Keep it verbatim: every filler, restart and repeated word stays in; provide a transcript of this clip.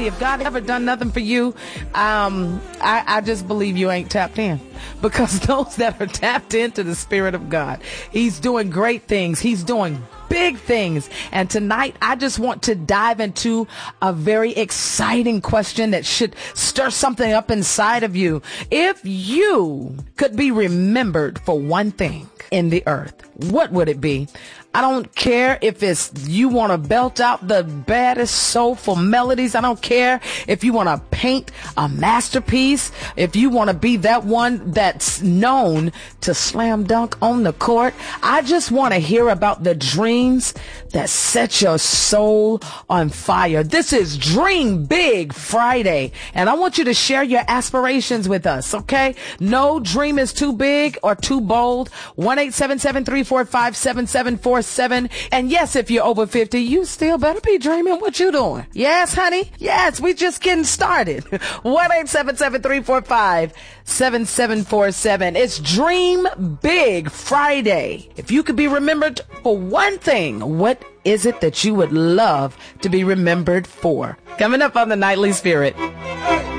family, if God ever done nothing for you, um, I, I just believe you ain't tapped in. Because those that are tapped into the Spirit of God, He's doing great things. He's doing big things. And tonight, I just want to dive into a very exciting question that should stir something up inside of you. If you could be remembered for one thing in the earth, what would it be? I don't care if it's you want to belt out the baddest soulful melodies. I don't care if you want to paint a masterpiece. If you want to be that one that's known to slam dunk on the court. I just want to hear about the dreams that set your soul on fire. This is Dream Big Friday, and I want you to share your aspirations with us, okay? No dream is too big or too bold. one eight seven seven, three four five, seven seven four seven. And yes, if you're over fifty, you still better be dreaming. What you doing? Yes, honey? Yes, we just getting started. one eight seven seven, three four five, seven seven four seven. It's Dream Big Friday. If you could be remembered for one thing, what is it that you would love to be remembered for? Coming up on the Nightly Spirit.